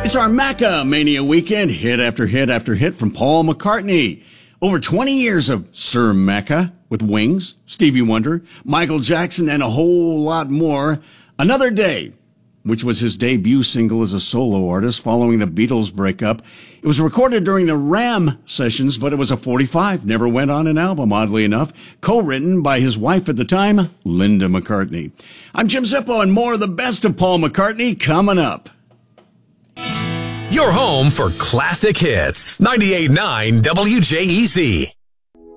It's our Macca Mania weekend, hit after hit after hit from Paul McCartney. Over 20 years of Sir Macca with Wings, Stevie Wonder, Michael Jackson, and a whole lot more. Another Day, which was his debut single as a solo artist following the Beatles breakup. It was recorded during the Ram sessions, but it was a 45, never went on an album, oddly enough. Co-written by his wife at the time, Linda McCartney. I'm Jim Zippo, and more of the best of Paul McCartney coming up. Your home for classic hits. 98.9 WJEZ.